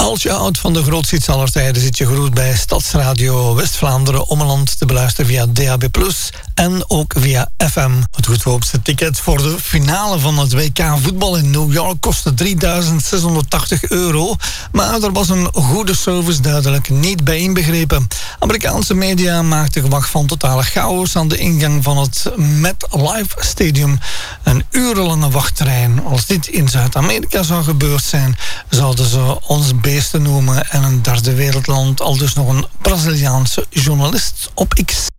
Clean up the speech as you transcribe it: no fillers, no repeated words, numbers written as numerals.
Als je houdt van de grootste hits aller tijden, zit je goed bij Stadsradio West-Vlaanderen Ommeland te beluisteren via DAB+, en ook via FM. Het goedkoopste ticket voor de finale van het WK voetbal in New York kostte €3.680. Maar er was een goede service duidelijk niet bij inbegrepen. Amerikaanse media maakten gewag van totale chaos aan de ingang van het MetLife Stadium. Een urenlange wachtrij. Als dit in Zuid-Amerika zou gebeurd zijn, zouden ze ons beesten noemen en een derde wereldland, al dus nog een Braziliaanse journalist op X.